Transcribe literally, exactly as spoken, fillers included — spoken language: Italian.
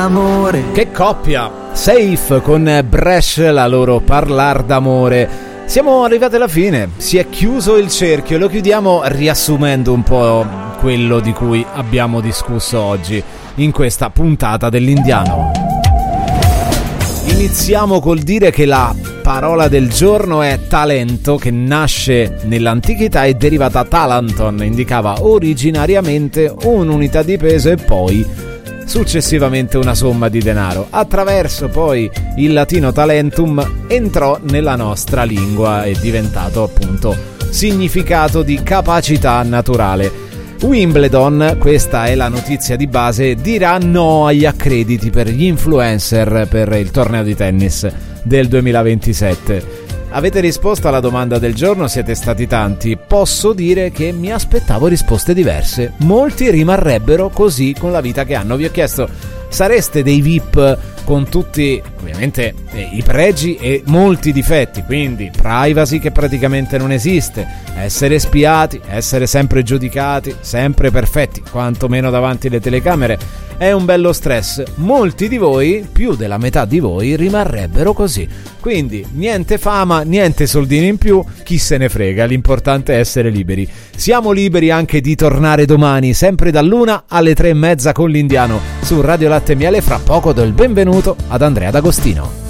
Amore. Che coppia! Safe con Bresh, la loro Parlar d'amore. Siamo arrivati alla fine, si è chiuso il cerchio, lo chiudiamo riassumendo un po' quello di cui abbiamo discusso oggi in questa puntata dell'Indiano. Iniziamo col dire che la parola del giorno è talento, che nasce nell'antichità e deriva da talanton, indicava originariamente un'unità di peso e poi successivamente una somma di denaro. Attraverso poi il latino talentum entrò nella nostra lingua e è diventato appunto significato di capacità naturale. Wimbledon, questa è la notizia di base, dirà no agli accrediti per gli influencer per il torneo di tennis del duemilaventisette. Avete risposto alla domanda del giorno, siete stati tanti. Posso dire che mi aspettavo risposte diverse. Molti rimarrebbero così con la vita che hanno. Vi ho chiesto, sareste dei V I P con tutti ovviamente eh, i pregi e molti difetti, quindi privacy che praticamente non esiste, essere spiati, essere sempre giudicati, sempre perfetti, quantomeno davanti alle telecamere, è un bello stress. Molti di voi, più della metà di voi, rimarrebbero così. Quindi niente fama, niente soldini in più, chi se ne frega, l'importante è essere liberi. Siamo liberi anche di tornare domani, sempre dall'una alle tre e mezza con l'Indiano su Radio Latte e Miele. Fra poco do il benvenuto ad Andrea D'Agostino.